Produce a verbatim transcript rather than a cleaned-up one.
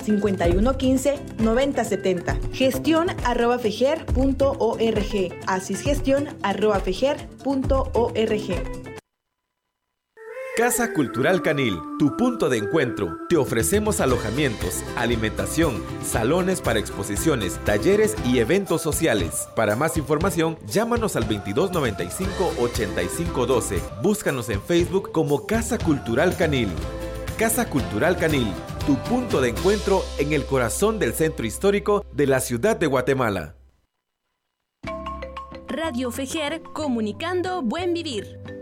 cincuenta y uno quince, noventa setenta. Gestión arroba fejer punto org. Asisgestión arroba fejer punto org. Casa Cultural Canil, tu punto de encuentro. Te ofrecemos alojamientos, alimentación, salones para exposiciones, talleres y eventos sociales. Para más información, llámanos al veintidós noventa y cinco, ochenta y cinco doce. Búscanos en Facebook como Casa Cultural Canil. Casa Cultural Canil, tu punto de encuentro en el corazón del centro histórico de la ciudad de Guatemala. Radio Fejer, comunicando buen vivir.